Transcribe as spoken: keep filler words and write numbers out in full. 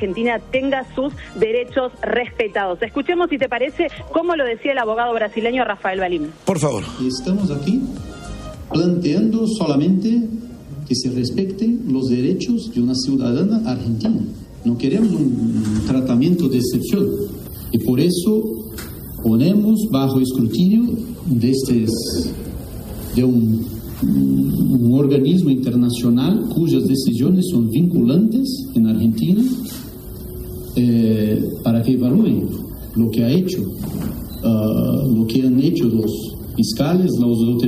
Argentina tenga sus derechos respetados. Escuchemos, si te parece, cómo lo decía el abogado brasileño Rafael Valim. Por favor. Estamos aquí planteando solamente que se respeten los derechos de una ciudadana argentina. No queremos un tratamiento de excepción y por eso ponemos bajo escrutinio de, este, de un, un organismo internacional cuyas decisiones son vinculantes en Argentina eh, para que evalúen lo que ha hecho, uh, lo que han hecho los fiscales, las